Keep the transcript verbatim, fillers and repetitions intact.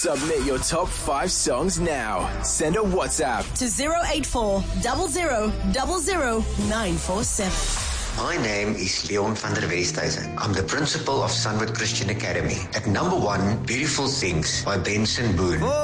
Submit your top five songs now. Send a WhatsApp to zero eight four zero zero zero zero nine four seven. My name is Leon van der Westhuizen. I'm the principal of Sunwood Christian Academy. At number one, Beautiful Things by Benson Boone.